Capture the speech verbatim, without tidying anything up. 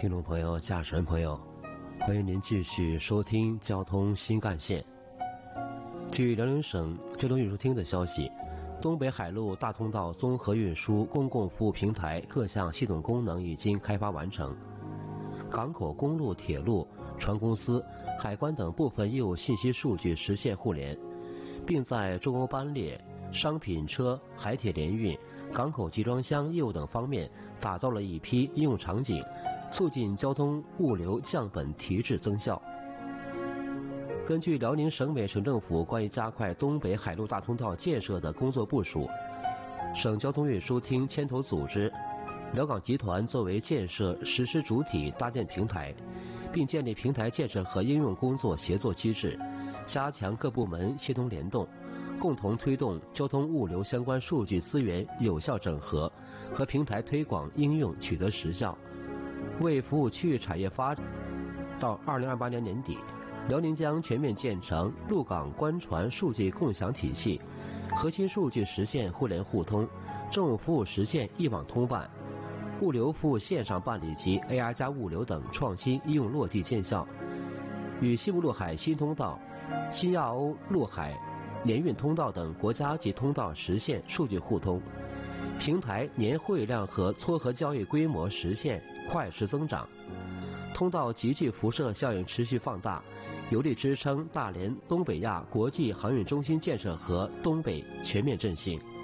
听众朋友、驾驶员朋友，欢迎您继续收听交通新干线。据辽宁省交通运输厅的消息，东北海陆大通道综合运输公共服务平台各项系统功能已经开发完成，港口、公路、铁路、船公司、海关等部分业务信息数据实现互联，并在中欧班列、商品车、海铁联运、港口集装箱业务等方面打造了一批应用场景，促进交通物流降本提质增效。根据辽宁省委省政府关于加快东北海陆大通道建设的工作部署，省交通运输厅牵头组织，辽港集团作为建设实施主体搭建平台，并建立平台建设和应用工作协作机制，加强各部门协同联动，共同推动交通物流相关数据资源有效整合和平台推广应用取得实效，为服务区域产业发展。到二零二八年年底，辽宁将全面建成陆港官船数据共享体系，核心数据实现互联互通，政务服务实现一网通办，物流服务线上办理及 A R 加物流等创新应用落地见效，与西部陆海新通道、新亚欧陆海联运通道等国家级通道实现数据互通，平台年会议量和撮合交易规模实现快速增长，通道集聚辐射效应持续放大，有力支撑大连东北亚国际航运中心建设和东北全面振兴。